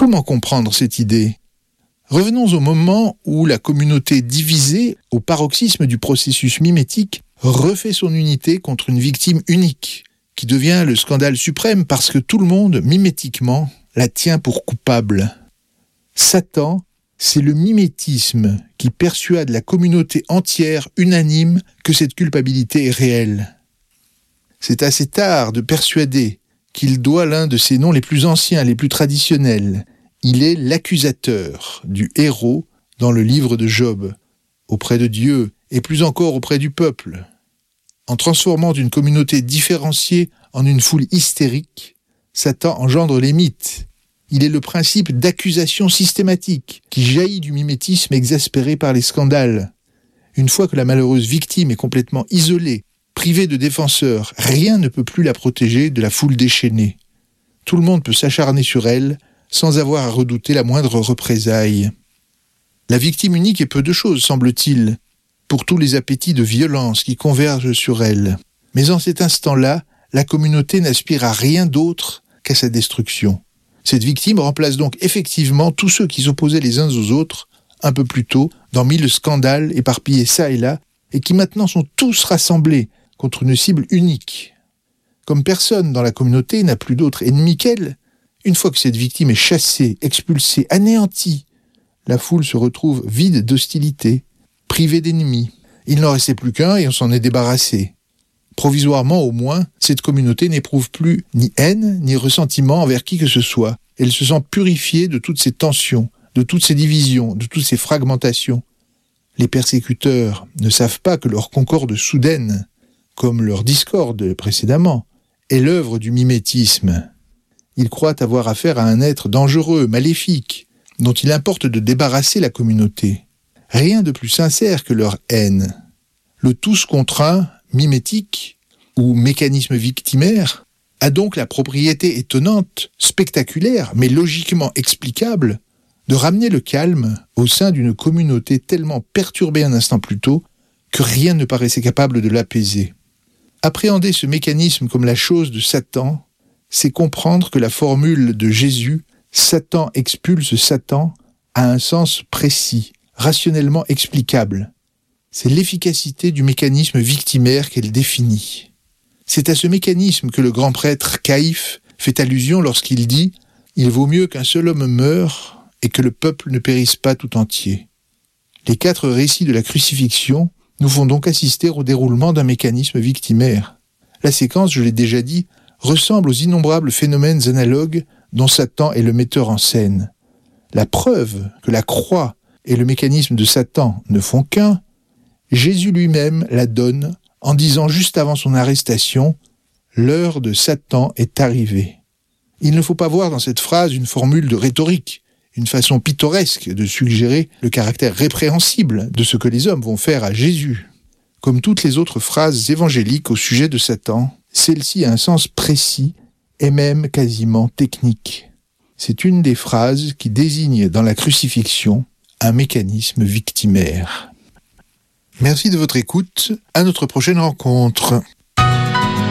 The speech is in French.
Comment comprendre cette idée ? Revenons au moment où la communauté divisée, au paroxysme du processus mimétique, refait son unité contre une victime unique, qui devient le scandale suprême parce que tout le monde, mimétiquement, la tient pour coupable. Satan, c'est le mimétisme qui persuade la communauté entière, unanime, que cette culpabilité est réelle. C'est à cet art de persuader qu'il doit l'un de ses noms les plus anciens, les plus traditionnels. Il est l'accusateur du héros dans le livre de Job, auprès de Dieu et plus encore auprès du peuple. En transformant une communauté différenciée en une foule hystérique, Satan engendre les mythes. Il est le principe d'accusation systématique qui jaillit du mimétisme exaspéré par les scandales. Une fois que la malheureuse victime est complètement isolée, privée de défenseurs, rien ne peut plus la protéger de la foule déchaînée. Tout le monde peut s'acharner sur elle sans avoir à redouter la moindre représaille. La victime unique est peu de choses, semble-t-il, pour tous les appétits de violence qui convergent sur elle. Mais en cet instant-là, la communauté n'aspire à rien d'autre qu'à sa destruction. Cette victime remplace donc effectivement tous ceux qui s'opposaient les uns aux autres, un peu plus tôt, dans 1000 scandales éparpillés çà et là, et qui maintenant sont tous rassemblés contre une cible unique. Comme personne dans la communauté n'a plus d'autre ennemi qu'elle, une fois que cette victime est chassée, expulsée, anéantie, la foule se retrouve vide d'hostilité, privée d'ennemis. Il n'en restait plus qu'un et on s'en est débarrassé. Provisoirement au moins, cette communauté n'éprouve plus ni haine ni ressentiment envers qui que ce soit. Elle se sent purifiée de toutes ces tensions, de toutes ces divisions, de toutes ces fragmentations. Les persécuteurs ne savent pas que leur concorde soudaine, comme leur discorde précédemment, est l'œuvre du mimétisme. Ils croient avoir affaire à un être dangereux, maléfique, dont il importe de débarrasser la communauté. Rien de plus sincère que leur haine. Le tous contre un, mimétique, ou mécanisme victimaire, a donc la propriété étonnante, spectaculaire, mais logiquement explicable, de ramener le calme au sein d'une communauté tellement perturbée un instant plus tôt que rien ne paraissait capable de l'apaiser. Appréhender ce mécanisme comme la chose de Satan, c'est comprendre que la formule de Jésus « Satan expulse Satan » a un sens précis, rationnellement explicable. C'est l'efficacité du mécanisme victimaire qu'elle définit. C'est à ce mécanisme que le grand prêtre Caïphe fait allusion lorsqu'il dit « Il vaut mieux qu'un seul homme meure et que le peuple ne périsse pas tout entier ». Les 4 récits de la crucifixion nous font donc assister au déroulement d'un mécanisme victimaire. La séquence, je l'ai déjà dit, ressemble aux innombrables phénomènes analogues dont Satan est le metteur en scène. La preuve que la croix et le mécanisme de Satan ne font qu'un, Jésus lui-même la donne en disant juste avant son arrestation « L'heure de Satan est arrivée ». Il ne faut pas voir dans cette phrase une formule de rhétorique, une façon pittoresque de suggérer le caractère répréhensible de ce que les hommes vont faire à Jésus. Comme toutes les autres phrases évangéliques au sujet de Satan, celle-ci a un sens précis et même quasiment technique. C'est une des phrases qui désigne dans la crucifixion un mécanisme victimaire. Merci de votre écoute. À notre prochaine rencontre.